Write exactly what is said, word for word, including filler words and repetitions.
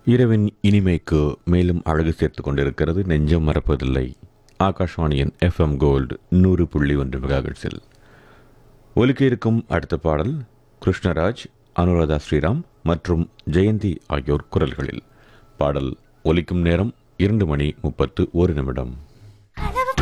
இரவின் இனிமைக்கு மேலும் அழகு சேர்த்துக் கொண்டிருக்கிறது நெஞ்சம் மறப்பதில்லை. ஆகாஷ்வாணியின் எஃப்எம் கோல்டு நூறு புள்ளி ஒன்று மெகாஹெர்ட்ஸில் ஒலிக்க இருக்கும் அடுத்த பாடல் கிருஷ்ணராஜ், அனுராதா ஸ்ரீராம் மற்றும் ஜெயந்தி ஆகியோர் குரல்களில். பாடல் ஒலிக்கும் நேரம் இரண்டு மணி முப்பத்து ஒரு நிமிடம். அளவு